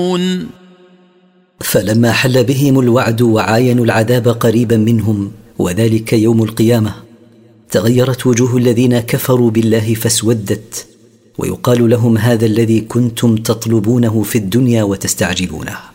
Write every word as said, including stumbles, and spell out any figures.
فلما حل بهم الوعد وعاينوا العذاب قريبا منهم وذلك يوم القيامة تغيرت وجوه الذين كفروا بالله فاسودت، ويقال لهم: هذا الذي كنتم تطلبونه في الدنيا وتستعجلونه.